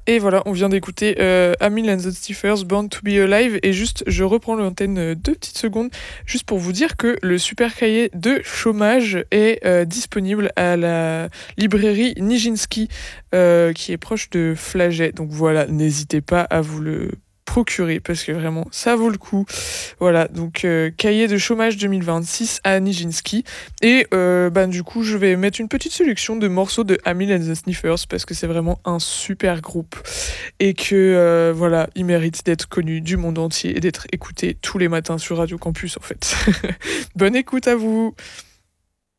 Et voilà, on vient d'écouter Amil and the Stiffers, Born to be Alive. Et juste, je reprends l'antenne 2 petites secondes, juste pour vous dire que le super cahier de chômage est disponible à la librairie Nijinsky, qui est proche de Flaget. Donc voilà, n'hésitez pas à vous le procurer parce que vraiment ça vaut le coup. Voilà, donc cahier de chômage 2026 à Nijinsky. Et du coup, je vais mettre une petite sélection de morceaux de Amil and the Sniffers parce que c'est vraiment un super groupe et que voilà, ils méritent d'être connus du monde entier et d'être écoutés tous les matins sur Radio Campus en fait. Bonne écoute à vous.